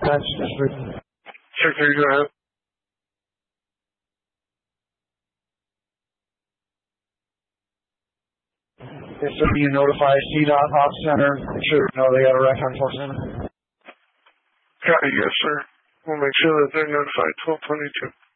That's just written. Secretary, go ahead. Yes, sir. You notify CDOT Ops Center. Sure, no, they got a wreck on 4-7. Got it, yes, sir. We'll make sure that they're notified 1222.